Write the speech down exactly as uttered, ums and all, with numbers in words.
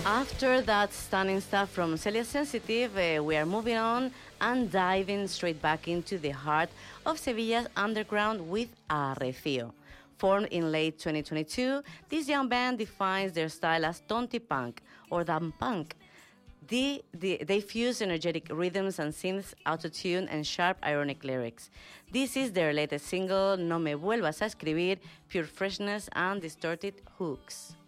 After that stunning stuff from Celia Sensitive, uh, we are moving on and diving straight back into the heart of Sevilla's underground with Arrecio. Formed in late twenty twenty-two, this young band defines their style as tonti punk or dumb punk. The, the, they fuse energetic rhythms and synths, autotune, and sharp, ironic lyrics. This is their latest single, No Me Vuelvas a Escribir, pure freshness and distorted hooks.